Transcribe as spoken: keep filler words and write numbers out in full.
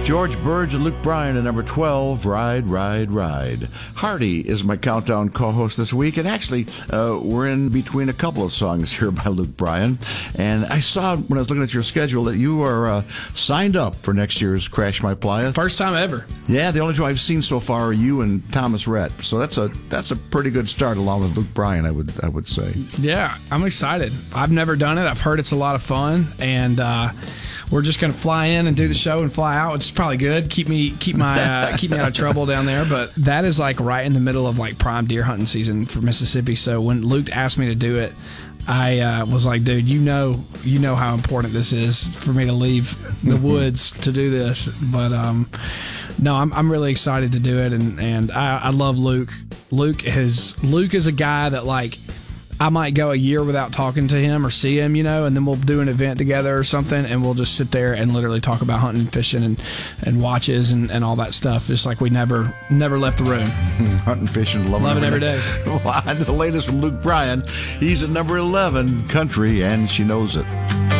George Burge and Luke Bryan at number twelve, Ride, Ride, Ride. Hardy is my countdown co-host this week, and actually, uh, we're in between a couple of songs here by Luke Bryan. And I saw when I was looking at your schedule that you are uh, signed up for next year's Crash My Playa. First time ever. Yeah, the only two I've seen so far are you and Thomas Rhett. So that's a that's a pretty good start, along with Luke Bryan, I would I would say. Yeah, I'm excited. I've never done it. I've heard it's a lot of fun, and uh, we're just going to fly in and do the show and fly out, which is probably good. Keep me keep my uh, keep me out of trouble down there. But that is like right in the middle of like prime deer hunting season for Mississippi. So when Luke asked me to do it, I uh, was like, dude, you know, you know how important this is for me to leave the woods to do this. But um, no, I'm I'm really excited to do it, and and I, I love Luke. Luke has Luke is a guy that like. I might go a year without talking to him or see him, you know, and then we'll do an event together or something, and we'll just sit there and literally talk about hunting and fishing and, and watches and, and all that stuff. Just like we never never left the room. Hunting, fishing, loving Love it every day. day. The latest from Luke Bryan. He's at number eleven, Country, and She Knows It.